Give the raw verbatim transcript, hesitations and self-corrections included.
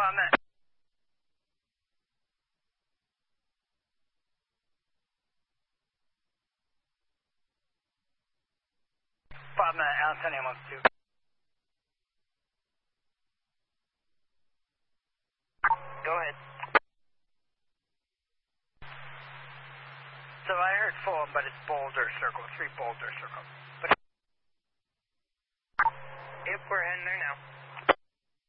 five minutes. Five minutes, Allen San Diego one two. Go ahead. So I heard Fulham, but it's Boulder Circle, three Boulder Circle. But if we're in there now.